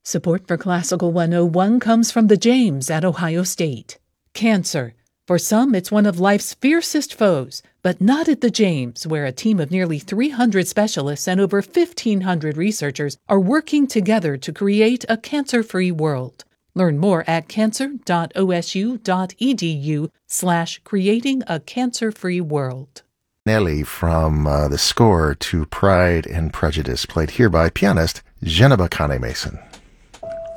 Support for Classical 101 comes from the James at Ohio State. Cancer. For some, it's one of life's fiercest foes, but not at the James, where a team of nearly 300 specialists and over 1,500 researchers are working together to create a cancer-free world. Learn more at cancer.osu.edu/creating a cancer-free world. Nelly from the score to Pride and Prejudice, played here by pianist Jennifer Kane Mason.